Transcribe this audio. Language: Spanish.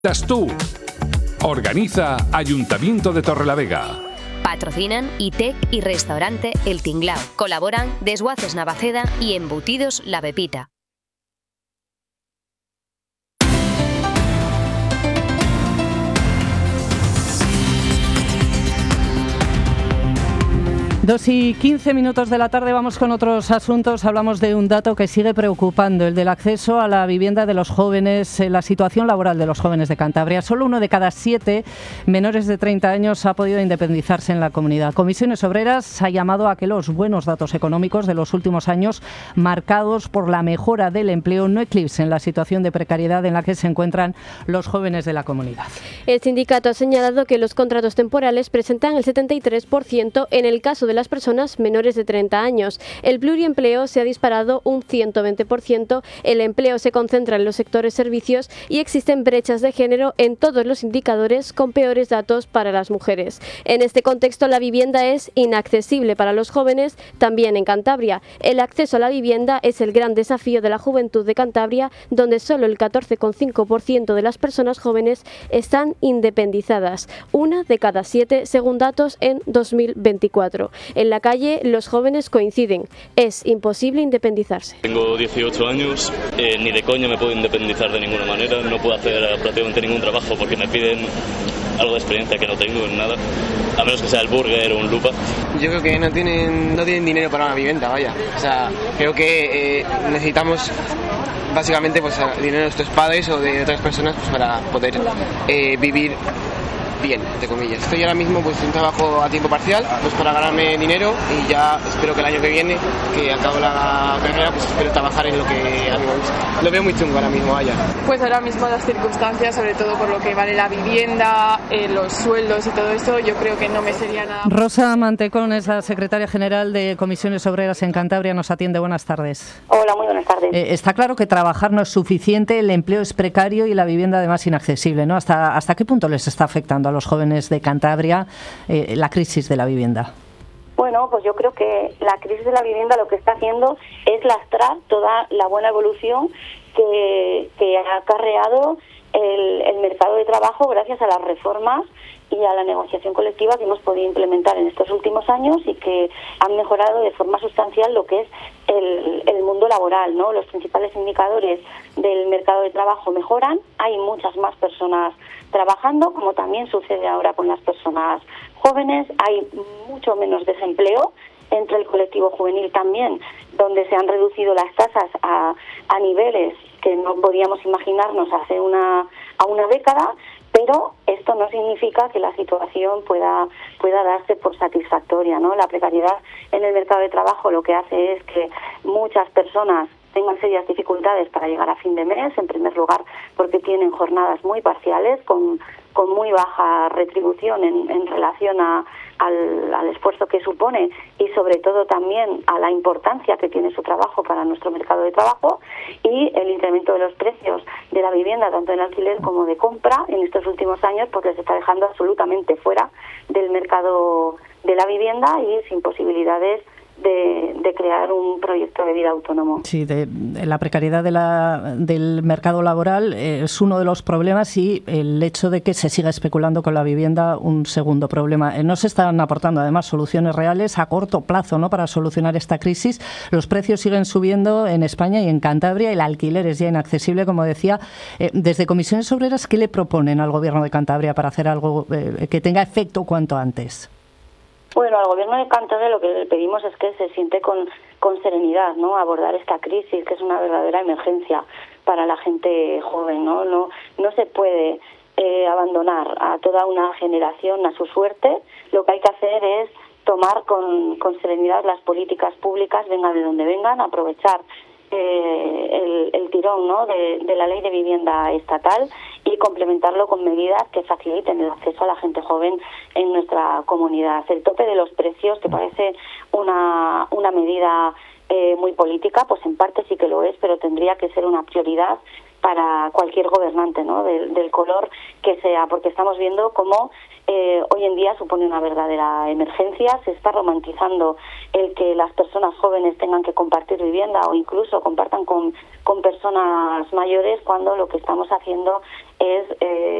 ¿Estás tú? Organiza Ayuntamiento de Torrelavega. Patrocinan ITEC y Restaurante El Tinglao. Colaboran Desguaces Navaceda y Embutidos La Pepita. Dos y 15 minutos de la tarde, vamos con otros asuntos. Hablamos de un dato que sigue preocupando, el del acceso a la vivienda de los jóvenes, la situación laboral de los jóvenes de Cantabria. Solo 1 de cada 7 menores de 30 años ha podido independizarse en la comunidad. Comisiones Obreras ha llamado a que los buenos datos económicos de los últimos años, marcados por la mejora del empleo, no eclipsen la situación de precariedad en la que se encuentran los jóvenes de la comunidad. El sindicato ha señalado que los contratos temporales presentan el 73% en el caso de las personas menores de 30 años. El pluriempleo se ha disparado un 120%, el empleo se concentra en los sectores servicios y existen brechas de género en todos los indicadores, con peores datos para las mujeres. En este contexto, la vivienda es inaccesible para los jóvenes, también en Cantabria. El acceso a la vivienda es el gran desafío de la juventud de Cantabria, donde solo el 14,5% de las personas jóvenes están independizadas, 1 de cada 7 según datos en 2024. En la calle, los jóvenes coinciden. Es imposible independizarse. Tengo 18 años, ni de coña me puedo independizar de ninguna manera. No puedo hacer prácticamente ningún trabajo porque me piden algo de experiencia que no tengo en nada, a menos que sea el burger o un lupa. Yo creo que no tienen dinero para una vivienda, vaya. O sea, creo que necesitamos básicamente pues el dinero de nuestros padres o de otras personas pues, para poder vivir bien, entre comillas. Estoy ahora mismo pues en un trabajo a tiempo parcial, pues para ganarme dinero y ya espero que el año que viene, que acabo la carrera, pues espero trabajar en lo que a mí me gusta. Lo veo muy chungo ahora mismo, vaya. Pues ahora mismo las circunstancias, sobre todo por lo que vale la vivienda, los sueldos y todo eso, yo creo que no me sería nada. Rosa Mantecón es la secretaria general de Comisiones Obreras en Cantabria, nos atiende. Buenas tardes. Hola, muy buenas tardes. Está claro que trabajar no es suficiente, el empleo es precario y la vivienda además inaccesible, ¿no? ¿Hasta qué punto les está afectando a los jóvenes de Cantabria la crisis de la vivienda? Bueno, pues yo creo que la crisis de la vivienda lo que está haciendo es lastrar toda la buena evolución que ha acarreado el mercado de trabajo gracias a las reformas y a la negociación colectiva que hemos podido implementar en estos últimos años y que han mejorado de forma sustancial lo que es el mundo laboral, ¿no? Los principales indicadores del mercado de trabajo mejoran, hay muchas más personas trabajando, como también sucede ahora con las personas jóvenes, hay mucho menos desempleo entre el colectivo juvenil también, donde se han reducido las tasas a niveles que no podíamos imaginarnos hace una década, pero esto no significa que la situación pueda darse por satisfactoria, ¿no? La precariedad en el mercado de trabajo lo que hace es que muchas personas tengan serias dificultades para llegar a fin de mes, en primer lugar porque tienen jornadas muy parciales con muy baja retribución en relación al esfuerzo que supone y sobre todo también a la importancia que tiene su trabajo para nuestro mercado de trabajo, y el incremento de los precios de la vivienda tanto en alquiler como de compra en estos últimos años pues les está dejando absolutamente fuera del mercado de la vivienda y sin posibilidades de crear un proyecto de vida autónomo. Sí, la precariedad del mercado laboral es uno de los problemas y el hecho de que se siga especulando con la vivienda un segundo problema. No se están aportando además soluciones reales a corto plazo, ¿no?, para solucionar esta crisis. Los precios siguen subiendo en España y en Cantabria, el alquiler es ya inaccesible, como decía. Desde Comisiones Obreras, ¿qué le proponen al Gobierno de Cantabria para hacer algo que tenga efecto cuanto antes? Bueno, al Gobierno de Cantabria lo que le pedimos es que se siente con serenidad, ¿no?, abordar esta crisis, que es una verdadera emergencia para la gente joven, ¿no? No se puede abandonar a toda una generación a su suerte. Lo que hay que hacer es tomar con serenidad las políticas públicas, vengan de donde vengan, aprovechar el tirón, ¿no?, de la ley de vivienda estatal y complementarlo con medidas que faciliten el acceso a la gente joven en nuestra comunidad. El tope de los precios, que parece una medida muy política, pues en parte sí que lo es, pero tendría que ser una prioridad para cualquier gobernante, ¿no? Del color que sea, porque estamos viendo cómo hoy en día supone una verdadera emergencia. Se está romantizando el que las personas jóvenes tengan que compartir vivienda o incluso compartan con personas mayores, cuando lo que estamos haciendo es